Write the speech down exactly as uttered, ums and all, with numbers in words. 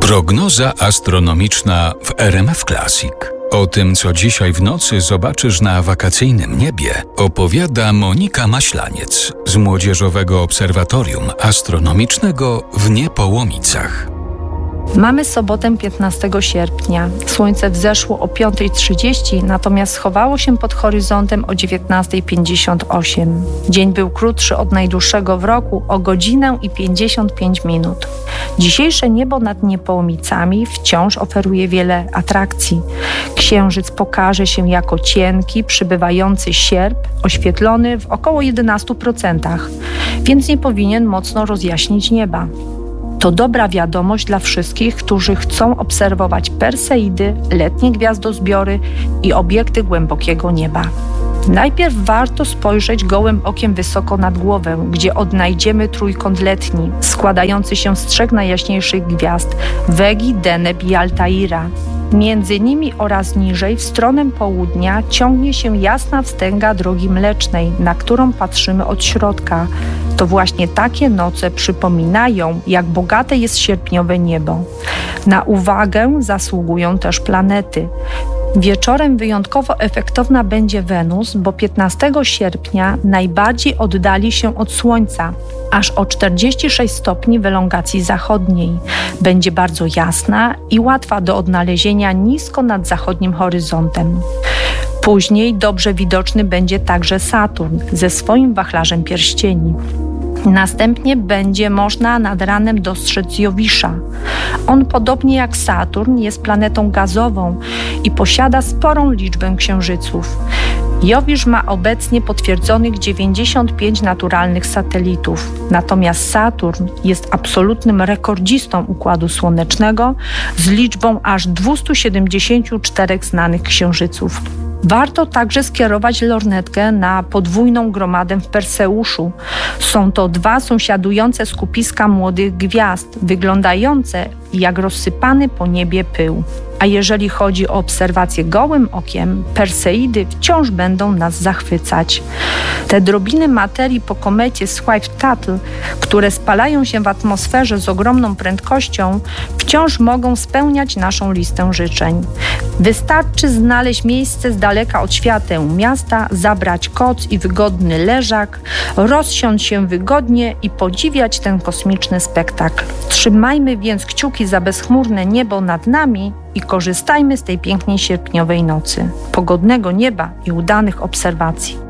Prognoza astronomiczna w R M F Classic. O tym, co dzisiaj w nocy zobaczysz na wakacyjnym niebie, opowiada Monika Maślaniec z Młodzieżowego Obserwatorium Astronomicznego w Niepołomicach. Mamy sobotę piętnastego sierpnia. Słońce wzeszło o piąta trzydzieści, natomiast schowało się pod horyzontem o dziewiętnasta pięćdziesiąt osiem. Dzień był krótszy od najdłuższego w roku o godzinę i pięćdziesiąt pięć minut. Dzisiejsze niebo nad Niepołomicami wciąż oferuje wiele atrakcji. Księżyc pokaże się jako cienki, przybywający sierp, oświetlony w około jedenastu procentach, więc nie powinien mocno rozjaśnić nieba. To dobra wiadomość dla wszystkich, którzy chcą obserwować Perseidy, letnie gwiazdozbiory i obiekty głębokiego nieba. Najpierw warto spojrzeć gołym okiem wysoko nad głowę, gdzie odnajdziemy trójkąt letni, składający się z trzech najjaśniejszych gwiazd Wegi, Deneb i Altaira. Między nimi oraz niżej, w stronę południa, ciągnie się jasna wstęga Drogi Mlecznej, na którą patrzymy od środka. To właśnie takie noce przypominają, jak bogate jest sierpniowe niebo. Na uwagę zasługują też planety. Wieczorem wyjątkowo efektowna będzie Wenus, bo piętnastego sierpnia najbardziej oddali się od Słońca, aż o czterdzieści sześć stopni w elongacji zachodniej. Będzie bardzo jasna i łatwa do odnalezienia nisko nad zachodnim horyzontem. Później dobrze widoczny będzie także Saturn ze swoim wachlarzem pierścieni. Następnie będzie można nad ranem dostrzec Jowisza. On, podobnie jak Saturn, jest planetą gazową i posiada sporą liczbę księżyców. Jowisz ma obecnie potwierdzonych dziewięćdziesiąt pięć naturalnych satelitów, natomiast Saturn jest absolutnym rekordzistą Układu Słonecznego z liczbą aż dwieście siedemdziesiąt cztery znanych księżyców. Warto także skierować lornetkę na podwójną gromadę w Perseuszu. Są to dwa sąsiadujące skupiska młodych gwiazd, wyglądające jak rozsypany po niebie pył. A jeżeli chodzi o obserwację gołym okiem, Perseidy wciąż będą nas zachwycać. Te drobiny materii po komecie Swift-Tuttle, które spalają się w atmosferze z ogromną prędkością, wciąż mogą spełniać naszą listę życzeń. Wystarczy znaleźć miejsce z daleka od świateł miasta, zabrać koc i wygodny leżak, rozsiąść się wygodnie i podziwiać ten kosmiczny spektakl. Trzymajmy więc kciuki za bezchmurne niebo nad nami i korzystajmy z tej pięknej sierpniowej nocy. Pogodnego nieba i udanych obserwacji.